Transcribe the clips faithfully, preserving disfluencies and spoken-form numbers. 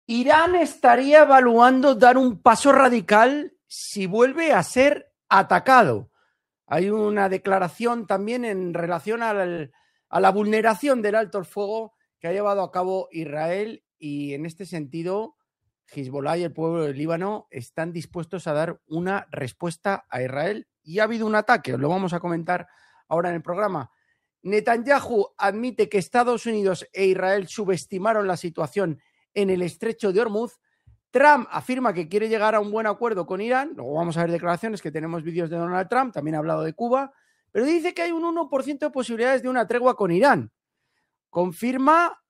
Irán estaría evaluando dar un paso radical si vuelve a ser atacado. Hay una declaración también en relación al, a la vulneración del alto el fuego que ha llevado a cabo Israel, y en este sentido Hezbollah y el pueblo del Líbano están dispuestos a dar una respuesta a Israel, y ha habido un ataque, lo vamos a comentar ahora en el programa. Netanyahu admite que Estados Unidos e Israel subestimaron la situación en el estrecho de Hormuz. Trump afirma que quiere llegar a un buen acuerdo con Irán. Luego vamos a ver declaraciones, que tenemos vídeos de Donald Trump, también ha hablado de Cuba, pero dice que hay un uno por ciento de posibilidades de una tregua con Irán. Confirma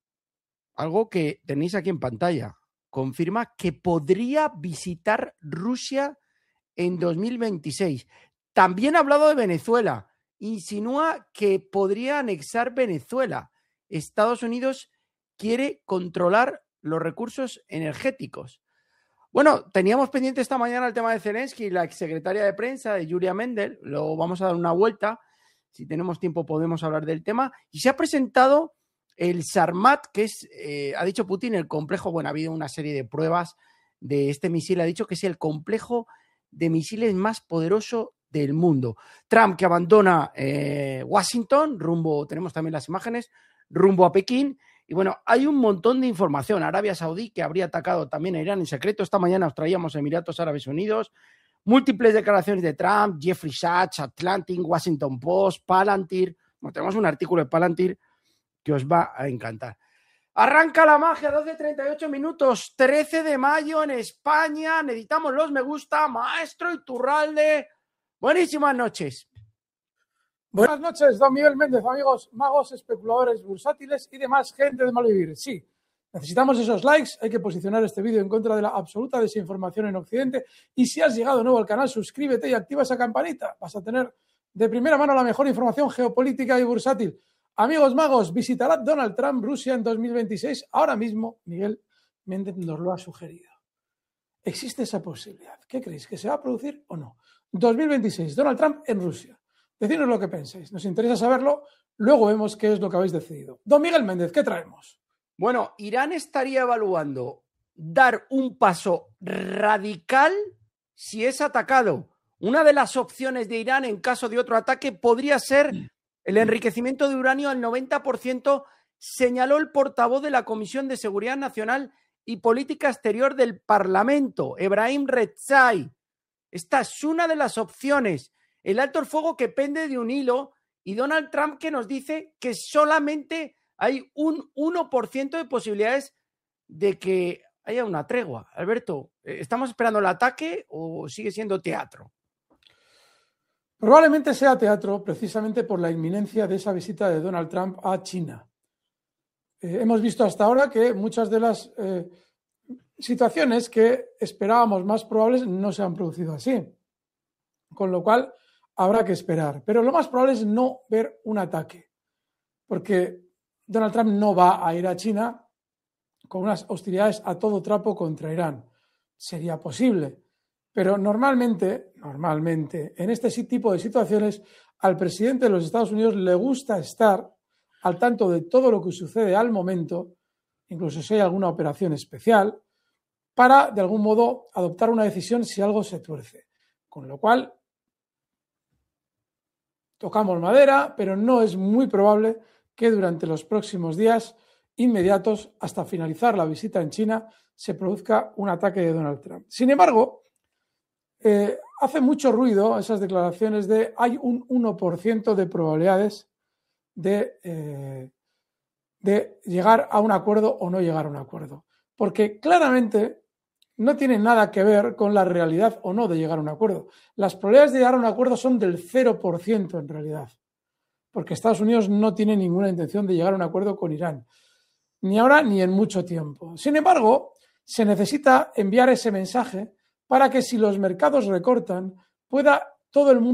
algo que tenéis aquí en pantalla. Confirma que podría visitar Rusia en dos mil veintiséis. También ha hablado de Venezuela. Insinúa que podría anexar Venezuela. Estados Unidos quiere controlar los recursos energéticos. Bueno, teníamos pendiente esta mañana el tema de Zelensky, la exsecretaria de prensa de Yulia Mendel. Lo vamos a dar una vuelta. Si tenemos tiempo podemos hablar del tema. Y se ha presentado el Sarmat, que es, eh, ha dicho Putin, el complejo. Bueno, ha habido una serie de pruebas de este misil. Ha dicho que es el complejo de misiles más poderoso del mundo. Trump, que abandona eh, Washington, rumbo, tenemos también las imágenes, rumbo a Pekín. Y bueno, hay un montón de información. Arabia Saudí, que habría atacado también a Irán en secreto. Esta mañana os traíamos Emiratos Árabes Unidos. Múltiples declaraciones de Trump, Jeffrey Sachs, Atlantic, Washington Post, Palantir. Bueno, tenemos un artículo de Palantir que os va a encantar. Arranca la magia, doce treinta y ocho minutos, trece de mayo en España. Necesitamos los me gusta. Maestro Iturralde, buenísimas noches. Buenas noches, don Miguel Méndez, amigos magos, especuladores bursátiles y demás gente de Malvivir. Sí, necesitamos esos likes, hay que posicionar este vídeo en contra de la absoluta desinformación en Occidente. Y si has llegado nuevo al canal, suscríbete y activa esa campanita. Vas a tener de primera mano la mejor información geopolítica y bursátil. Amigos magos, ¿visitará Donald Trump Rusia en dos mil veintiséis? Ahora mismo Miguel Méndez nos lo ha sugerido. Existe esa posibilidad. ¿Qué creéis? ¿Que se va a producir o no? dos mil veintiséis, Donald Trump en Rusia. Decidnos lo que pensáis. Nos interesa saberlo. Luego vemos qué es lo que habéis decidido. Don Miguel Méndez, ¿qué traemos? Bueno, Irán estaría evaluando dar un paso radical si es atacado. Una de las opciones de Irán en caso de otro ataque podría ser el enriquecimiento de uranio al noventa por ciento, señaló el portavoz de la Comisión de Seguridad Nacional y Política Exterior del Parlamento, Ebrahim Rezai. Esta es una de las opciones. El alto el fuego que pende de un hilo, y Donald Trump que nos dice que solamente hay un uno por ciento de posibilidades de que haya una tregua. Alberto, ¿estamos esperando el ataque o sigue siendo teatro? Probablemente sea teatro, precisamente por la inminencia de esa visita de Donald Trump a China. Eh, hemos visto hasta ahora que muchas de las eh, situaciones que esperábamos más probables no se han producido así. Con lo cual habrá que esperar. Pero lo más probable es no ver un ataque, porque Donald Trump no va a ir a China con unas hostilidades a todo trapo contra Irán. Sería posible, pero normalmente, normalmente, en este tipo de situaciones, al presidente de los Estados Unidos le gusta estar al tanto de todo lo que sucede al momento, incluso si hay alguna operación especial, para, de algún modo, adoptar una decisión si algo se tuerce. Con lo cual, tocamos madera, pero no es muy probable que durante los próximos días inmediatos, hasta finalizar la visita en China, se produzca un ataque de Donald Trump. Sin embargo, eh, hace mucho ruido esas declaraciones de hay un uno por ciento de probabilidades de, eh, de llegar a un acuerdo o no llegar a un acuerdo. Porque claramente no tiene nada que ver con la realidad o no de llegar a un acuerdo. Las probabilidades de llegar a un acuerdo son del cero por ciento en realidad, porque Estados Unidos no tiene ninguna intención de llegar a un acuerdo con Irán, ni ahora ni en mucho tiempo. Sin embargo, se necesita enviar ese mensaje para que si los mercados recortan, pueda todo el mundo